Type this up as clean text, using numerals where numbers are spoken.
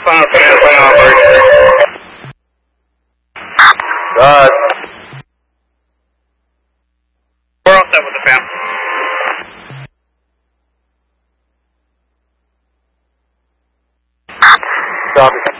Final command, final operation. We're all set with the fam. Copy.